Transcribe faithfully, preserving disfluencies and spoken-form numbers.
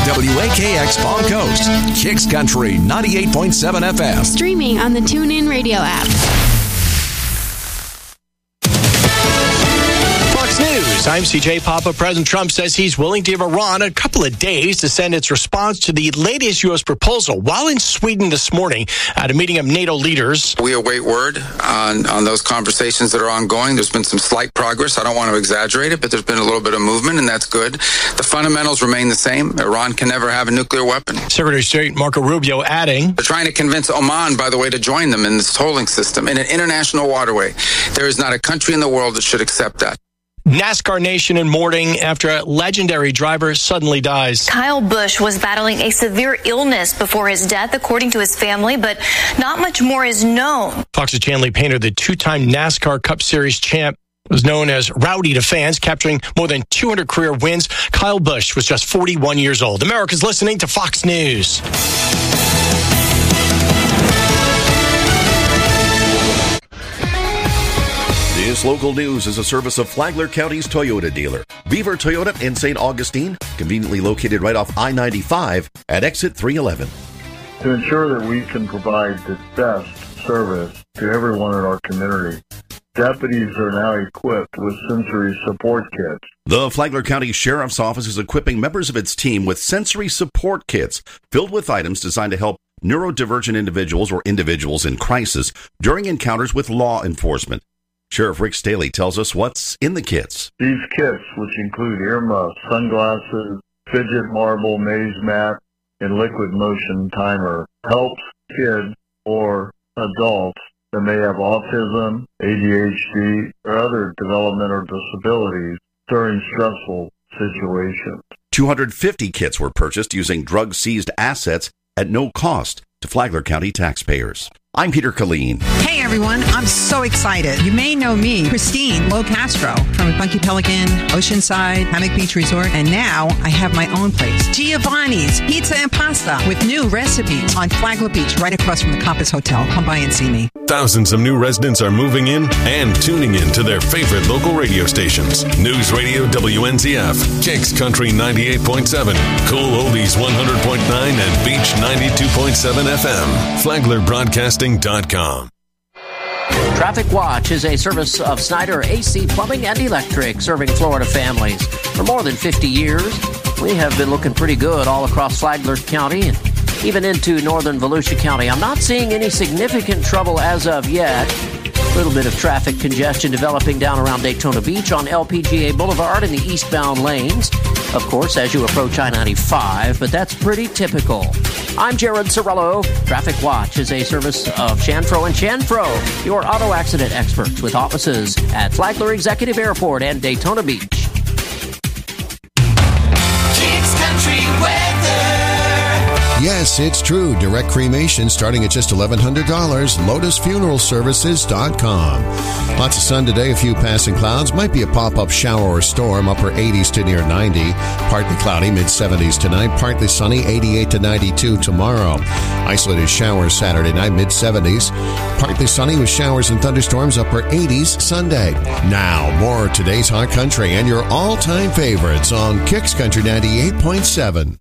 W A K X Palm Coast, Kicks Country ninety-eight point seven F M. Streaming on the TuneIn Radio app. News. I'm C J Papa. President Trump says he's willing to give Iran a couple of days to send its response to the latest U S proposal. While in Sweden this morning at a meeting of NATO leaders, we await word on, on those conversations that are ongoing. There's been some slight progress. I don't want to exaggerate it, but there's been a little bit of movement, and that's good. The fundamentals remain the same. Iran can never have a nuclear weapon. Secretary of State Marco Rubio adding, they're trying to convince Oman, by the way, to join them in this tolling system in an international waterway. There is not a country in the world that should accept that. NASCAR Nation in mourning after a legendary driver suddenly dies. Kyle Busch was battling a severe illness before his death, according to his family, but not much more is known. Fox's Chanley Painter, the two-time NASCAR Cup Series champ, was known as rowdy to fans, capturing more than two hundred career wins. Kyle Busch was just forty-one years old. America's listening to Fox News. This local news is a service of Flagler County's Toyota dealer, Beaver Toyota in Saint Augustine, conveniently located right off I ninety-five at exit three eleven. To ensure that we can provide the best service to everyone in our community, deputies are now equipped with sensory support kits. The Flagler County Sheriff's Office is equipping members of its team with sensory support kits filled with items designed to help neurodivergent individuals or individuals in crisis during encounters with law enforcement. Sheriff Rick Staley tells us what's in the kits. These kits, which include earmuffs, sunglasses, fidget marble, maze mat, and liquid motion timer, helps kids or adults that may have autism, A D H D, or other developmental disabilities during stressful situations. two hundred fifty kits were purchased using drug-seized assets at no cost to Flagler County taxpayers. I'm Peter Killeen. Hey everyone, I'm so excited. You may know me, Christine Locastro from Funky Pelican, Oceanside, Hammock Beach Resort, and now I have my own place, Giovanni's Pizza and Pasta, with new recipes on Flagler Beach, right across from the Compass Hotel. Come by and see me. Thousands of new residents are moving in and tuning in to their favorite local radio stations. News Radio W N Z F, Kicks Country ninety-eight point seven, Cool Oldies one hundred point nine, and Beach ninety-two point seven F M. Flagler Broadcasting dot com. Traffic Watch is a service of Snyder A C Plumbing and Electric, serving Florida families. For more than fifty years, we have been looking pretty good all across Flagler County and even into northern Volusia County. I'm not seeing any significant trouble as of yet. A little bit of traffic congestion developing down around Daytona Beach on L P G A Boulevard in the eastbound lanes. Of course, as you approach I ninety-five, but that's pretty typical. I'm Jared Sorello. Traffic Watch is a service of Chanfro and Chanfro, your auto accident experts with offices at Flagler Executive Airport and Daytona Beach. Kicks Country Weather. Yes, it's true. Direct cremation starting at just eleven hundred dollars. Lotus Funeral Services dot com. Lots of sun today, a few passing clouds. Might be a pop-up shower or storm, upper eighties to near ninety. Partly cloudy, mid-seventies tonight. Partly sunny, eighty-eight to ninety-two tomorrow. Isolated showers Saturday night, mid-seventies. Partly sunny with showers and thunderstorms, upper eighties Sunday. Now, more of today's hot country and your all-time favorites on Kicks Country ninety-eight point seven.